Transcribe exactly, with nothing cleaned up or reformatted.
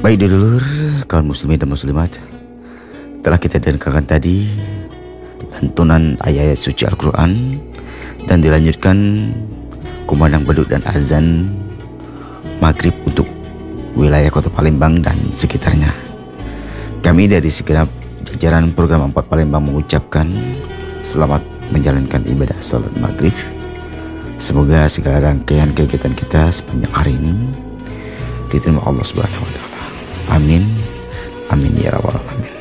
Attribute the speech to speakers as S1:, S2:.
S1: Baik dulur, kaum muslimin dan muslimat, telah kita dengarkan tadi lantunan ayat-ayat suci Al-Quran dan dilanjutkan kumandang beduk dan azan maghrib untuk wilayah Kota Palembang dan sekitarnya. Kami dari segenap jajaran program empat Palembang mengucapkan selamat menjalankan ibadah salat maghrib. Semoga segala rangkaian kegiatan kita sepanjang hari ini diterima Allah Subhanahu wa Ta'ala. Amin, amin ya rabbal alamin.